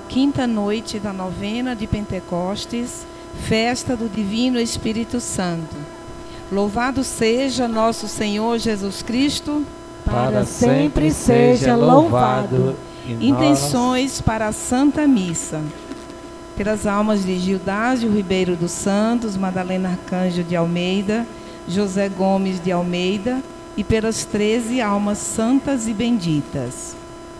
quinta noite da novena de Pentecostes, festa do Divino Espírito Santo. Louvado seja nosso Senhor Jesus Cristo, para sempre seja louvado. Intenções para a Santa Missa. Pelas almas de Gildásio Ribeiro dos Santos, Madalena Arcanjo de Almeida, José Gomes de Almeida, e pelas 13 almas santas e benditas.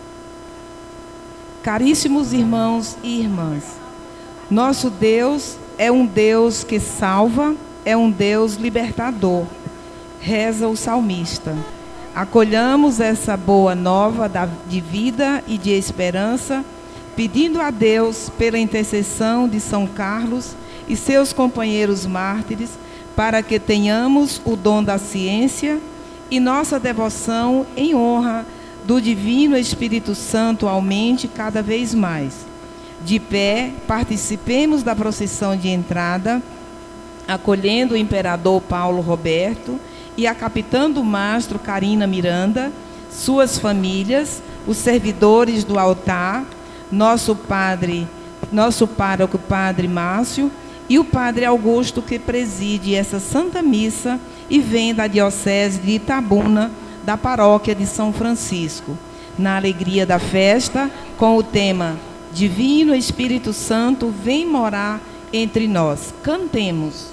Caríssimos irmãos e irmãs, nosso Deus é um Deus que salva, é um Deus libertador, reza o salmista. Acolhamos essa boa nova de vida e de esperança, pedindo a Deus, pela intercessão de São Carlos e seus companheiros mártires, para que tenhamos o dom da ciência e nossa devoção em honra do Divino Espírito Santo aumente cada vez mais. De pé, participemos da procissão de entrada, acolhendo o imperador Paulo Roberto e a capitã do mastro Carina Miranda, suas famílias, os servidores do altar, nosso pároco Padre Márcio e o Padre Augusto, que preside essa Santa Missa e vem da Diocese de Itabuna, da Paróquia de São Francisco, na alegria da festa, com o tema Divino Espírito Santo, vem morar entre nós. Cantemos.